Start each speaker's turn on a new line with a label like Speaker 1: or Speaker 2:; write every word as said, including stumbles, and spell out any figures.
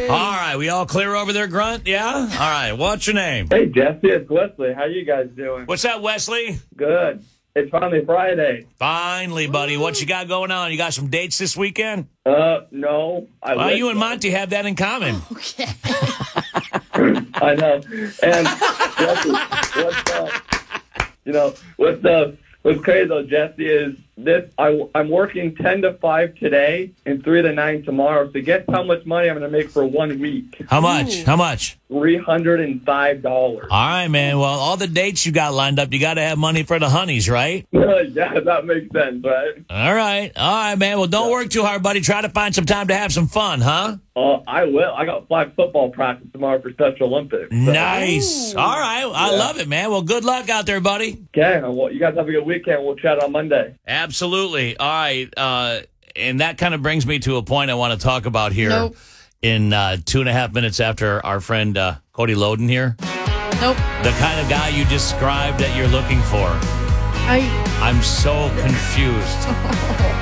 Speaker 1: All right, we all clear over there, Grunt? Yeah? All right, what's your name?
Speaker 2: Hey, Jesse, it's Wesley. How you guys doing?
Speaker 1: What's up, Wesley?
Speaker 2: Good. It's finally Friday.
Speaker 1: Finally, buddy. What you got going on? You got some dates this weekend?
Speaker 2: Uh, no. I
Speaker 1: Well,
Speaker 2: wish
Speaker 1: you and
Speaker 2: so.
Speaker 1: Monty have that in common.
Speaker 3: Okay.
Speaker 2: I know. And Jesse, what's uh, you know, what's uh, what's crazy though, Jesse, is this. I I'm working ten to five today and three to nine tomorrow. So guess how much money I'm going to make for one week?
Speaker 1: How much? How much?
Speaker 2: Three hundred and five dollars.
Speaker 1: All right, man. Well, all the dates you got lined up, you got to have money for the honeys, right?
Speaker 2: Yeah, that makes sense, right?
Speaker 1: All right. All right, man. Well, don't work too hard, buddy. Try to find some time to have some fun, huh?
Speaker 2: Uh, I will. I got flag football practice tomorrow for Special Olympics. So.
Speaker 1: Nice. All right. I
Speaker 2: Yeah.
Speaker 1: love it, man. Well, good luck out there, buddy.
Speaker 2: Okay. Well, you guys have a good weekend. We'll chat on Monday.
Speaker 1: Absolutely. All right. Uh, and that kind of brings me to a point I want to talk about here
Speaker 3: Nope.
Speaker 1: in uh, two and a half minutes after our friend uh, Cody Loden here.
Speaker 3: Nope.
Speaker 1: The kind of guy you described that you're looking for.
Speaker 3: I.
Speaker 1: I'm so confused.